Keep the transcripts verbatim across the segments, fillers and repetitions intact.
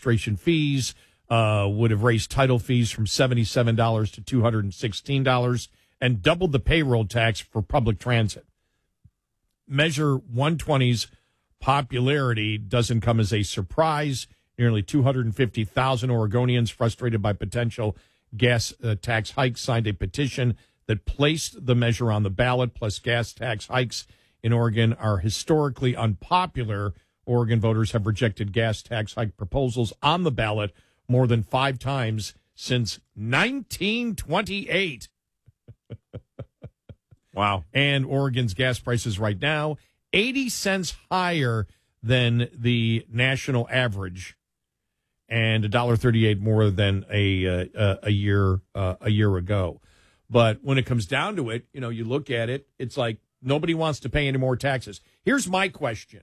registration fees, uh, would have raised title fees from seventy-seven dollars to two hundred sixteen dollars, and doubled the payroll tax for public transit. Measure one twenty's popularity doesn't come as a surprise. Nearly two hundred fifty thousand Oregonians frustrated by potential gas uh, tax hikes signed a petition that placed the measure on the ballot. Plus, gas tax hikes in Oregon are historically unpopular. Oregon voters have rejected gas tax hike proposals on the ballot more than five times since nineteen twenty-eight. Wow. And Oregon's gas prices right now, eighty cents higher than the national average, and one dollar thirty-eight more than a uh, a year uh, a year ago. But when it comes down to it, you know, you look at it, it's like nobody wants to pay any more taxes. Here's my question.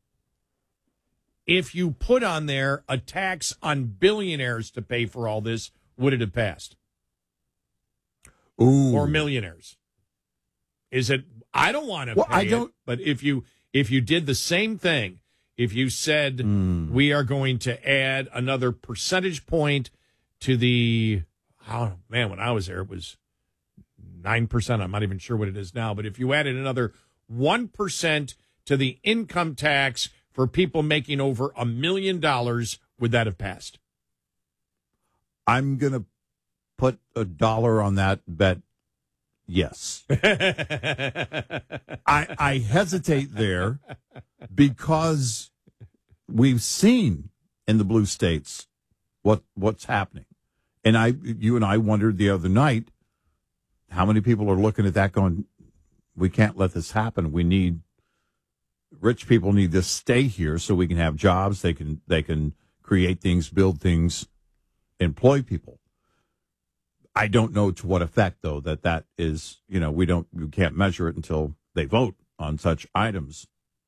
If you put on there a tax on billionaires to pay for all this, would it have passed? Ooh. Or millionaires? Is it, I don't want to well, pay I don't, it, but if you if you did the same thing, if you said mm. we are going to add another percentage point to the, oh man, when I was there, it was nine percent. I'm not even sure what it is now. But if you added another one percent to the income tax for people making over a million dollars, would that have passed? I'm going to put a dollar on that bet. Yes. I, I hesitate there because we've seen in the blue states what what's happening. And I, you and I wondered the other night, how many people are looking at that going, we can't let this happen. We need, rich people need to stay here so we can have jobs. They can, they can create things, build things, employ people. I don't know to what effect, though, that that is, you know, we don't, we can't measure it until they vote on such items.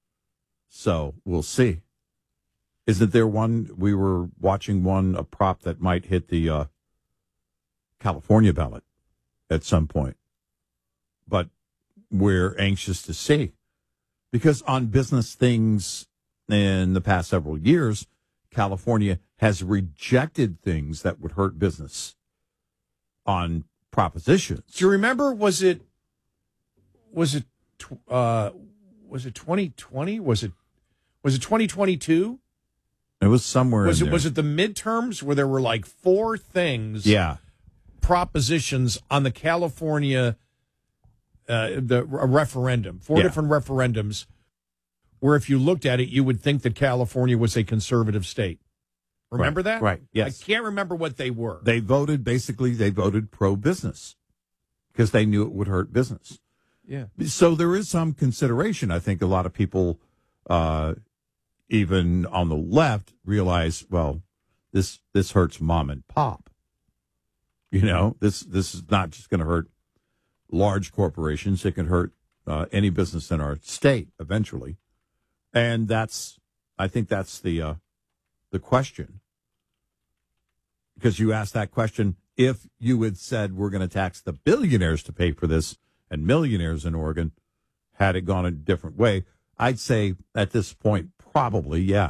So we'll see. Isn't there one, we were watching one, a prop that might hit the uh, California ballot at some point. But we're anxious to see. Because on business things in the past several years, California has rejected things that would hurt business on propositions. Do you remember, was it, was it, uh, was it twenty twenty? Was it, was it twenty twenty-two? It was somewhere was in it, there. Was it the midterms where there were like four things, yeah, propositions on the California, uh, the a referendum, four yeah. different referendums, where if you looked at it, you would think that California was a conservative state. Remember right, that? Right, yes. I can't remember what they were. They voted, basically, they voted pro-business because they knew it would hurt business. Yeah. So there is some consideration. I think a lot of people, uh, even on the left, realize, well, this this hurts mom and pop. You know, this, this is not just going to hurt large corporations. It can hurt uh, any business in our state eventually. And that's, I think that's the... Uh, the question, because you asked that question, if you had said we're going to tax the billionaires to pay for this and millionaires in Oregon, had it gone a different way, I'd say at this point, probably, yeah.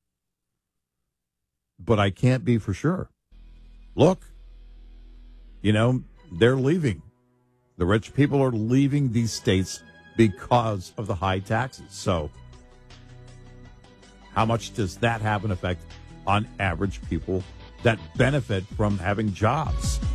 But I can't be for sure. Look, you know, they're leaving. The rich people are leaving these states because of the high taxes. So how much does that have an effect on average people that benefit from having jobs?